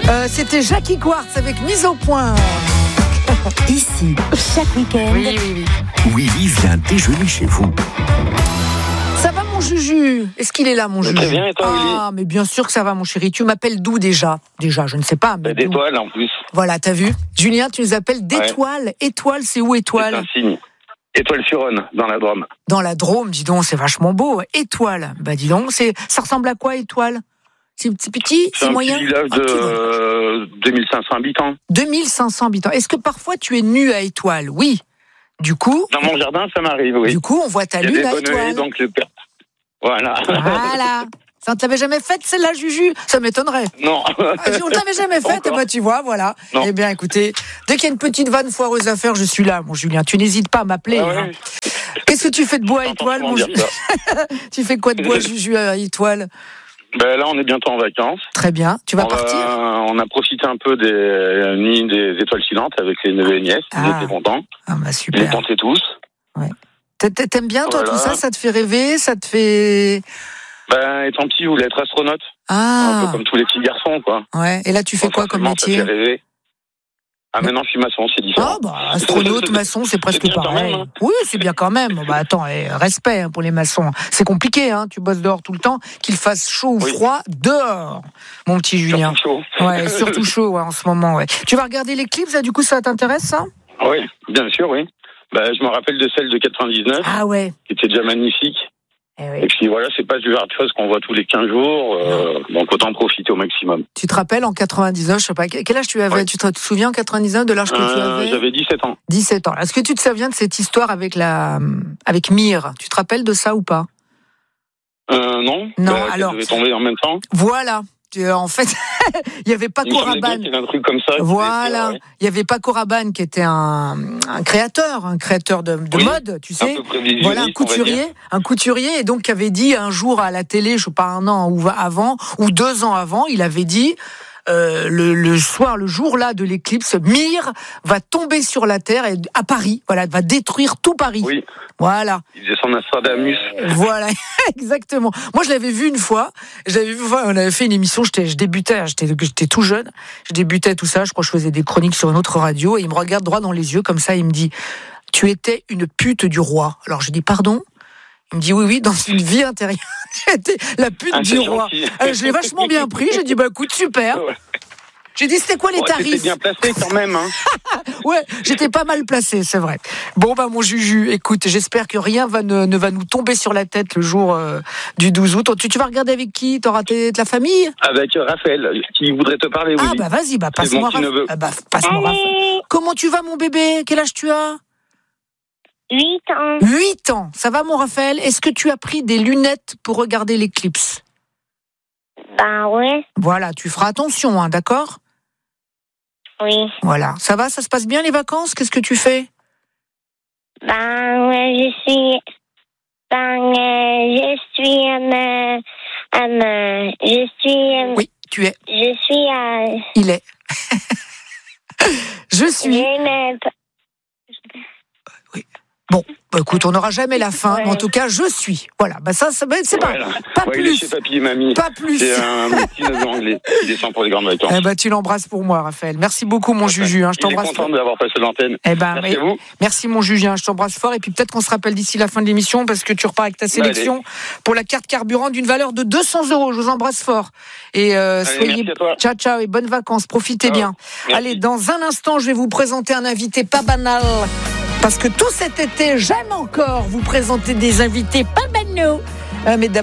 C'était Jackie Quartz avec Mise au point. Ici, chaque week-end, Oui. Willy vient déjeuner chez vous. Ça va mon Juju? Est-ce qu'il est là mon Juju? Très bien, et toi, Willy? Ah, mais bien sûr que ça va mon chéri. Tu m'appelles d'où déjà? Déjà, je ne sais pas. Mais d'où? D'étoiles en plus. Voilà, t'as vu? Julien, tu nous appelles d'Étoile. Ouais. Étoile, c'est où C'est Étoile? un signe. Étoile-sur-Rhône, dans la Drôme. Dans la Drôme, dis donc, c'est vachement beau. Étoile, bah dis donc, ça ressemble à quoi Étoile? C'est petit, c'est moyen? C'est un petit village de 2500 habitants. 2500 habitants. Est-ce que parfois tu es nu à Étoile? Oui. Du coup, Dans mon jardin, ça m'arrive, oui. Du coup, on voit ta Il y a lune des à bonnes Étoile. haies, donc le père. Voilà. Voilà. Ça ne t'avait jamais faite celle-là, Juju? Ça m'étonnerait. Non. On ne t'avait jamais faite, et bah tu vois, voilà. Non. Eh bien, écoutez, dès qu'il y a une petite vanne foireuse à faire, je suis là, mon Julien. Tu n'hésites pas à m'appeler. Ah ouais. Hein. Qu'est-ce que tu fais de beau à Étoile, mon Julien? Tu fais quoi de beau, Juju, à Étoile? Ben là, on est bientôt en vacances. Très bien. Tu vas partir? On a profité un peu des nuits des étoiles filantes avec les neveux et nièces. Ils étaient contents. Ah bah Ils les super. comptaient tous. Ouais. T'aimes bien, toi, Voilà. tout ça? Ça te fait rêver? Ça te fait... Ben, étant petit, je voulais être astronaute. Un Ah, peu comme tous les petits garçons, quoi. ouais. Et là, tu fais quoi comme Forcément, métier? Ça fait rêver. Ah, maintenant, je suis maçon, c'est différent. Ah bah, astronaute, maçon, c'est presque bien quand pareil. même, hein. Oui, c'est bien quand même. Bah attends, respect pour les maçons. C'est compliqué, hein. Tu bosses dehors tout le temps, qu'il fasse chaud ou Oui. froid, dehors, mon petit Julien. Surtout chaud. Ouais, surtout chaud ouais, en ce moment. Ouais. Tu vas regarder l'éclipse, là, du coup, ça t'intéresse, ça? Oui, bien sûr, oui. Ben, je me rappelle de celle de 99, Ah ouais. qui était déjà magnifique. Eh Et oui. puis voilà, c'est pas du genre de choses qu'on voit tous les 15 jours, donc autant profiter au maximum. Tu te rappelles en 99, je sais pas, quel âge tu avais? Ouais. Tu te souviens en 99 de l'âge que tu avais? J'avais 17 ans. 17 ans. Est-ce que tu te souviens de cette histoire avec Mire? Tu te rappelles de ça ou pas? Non. Non, Ben, alors- Elle devait tomber en même temps. Voilà. En fait, il n'y avait pas Il me semblait bien Rabanne. qu'il y avait un truc comme ça. Voilà, Ouais. il y avait Paco Rabanne qui était un créateur de Oui, mode, tu Un sais. peu prévisionniste, Voilà, on un couturier, et donc qui avait dit un jour à la télé, je sais pas, 1 an ou avant, ou 2 ans avant, il avait dit le jour là de l'éclipse, Mire va tomber sur la Terre et à Paris, voilà, va détruire tout Paris. va dire. Oui, Voilà. il faisait son Nostradamus. Voilà, exactement. Moi, je l'avais vu une fois. On avait fait une émission. Je débutais. J'étais tout jeune. Je débutais tout ça. Je crois que je faisais des chroniques sur une autre radio. Et il me regarde droit dans les yeux comme ça. Il me dit: "Tu étais une pute du roi." Alors je dis: "Pardon." Il me dit: "Oui, dans une vie antérieure, j'étais la pute Ah, du c'est roi." gentil. Je l'ai vachement bien pris. J'ai dit: "Bah écoute, super." Ouais. J'ai dit: "C'était quoi les Ouais, c'était tarifs?" bien placé quand même. Hein. Ouais, j'étais pas mal placé, c'est vrai. Bon, bah, mon Juju, écoute, j'espère que rien ne va nous tomber sur la tête le jour du 12 août. Tu vas regarder avec qui? T'auras de la famille? Avec Raphaël, qui voudrait te parler, oui. Ah, bah, vas-y, bah, C'est mon passe-moi petit neveu. passe-moi Raphaël. Comment tu vas, mon bébé? Quel âge tu as? 8 ans. 8 ans. Ça va, mon Raphaël? Est-ce que tu as pris des lunettes pour regarder l'éclipse? Ben ouais, Voilà, tu feras attention, hein, d'accord? oui. Voilà. Ça va? Ça se passe bien, les vacances? Qu'est-ce que tu fais? Ben ouais, je suis Oui, tu es. je suis Il est. Je suis. j'ai Bon, bah, écoute, on n'aura jamais la fin, Ouais. mais en tout cas, je suis. Voilà, bah ça c'est Voilà. pas Ouais, il est plus. chez papy et mamie. Pas plus. C'est un petit neveu anglais. Il descend pour les grandes vacances. Eh ben, tu l'embrasses pour moi, Raphaël. Merci beaucoup, mon Juju. Hein, je Il est t'embrasse content fort. d'avoir passé l'antenne. Eh ben, Merci à vous. merci, mon Juju. Hein, je t'embrasse fort. Et puis peut-être qu'on se rappelle d'ici la fin de l'émission parce que tu repars avec ta sélection pour la carte carburant d'une valeur de 200 €. Je vous embrasse fort. Et soyez. merci à toi. Ciao, ciao et bonnes vacances. Profitez Ciao. bien. Merci. Allez, dans un instant, je vais vous présenter un invité pas banal. Parce que tout cet été, j'aime encore vous présenter des invités pas banaux. Mais d'abord,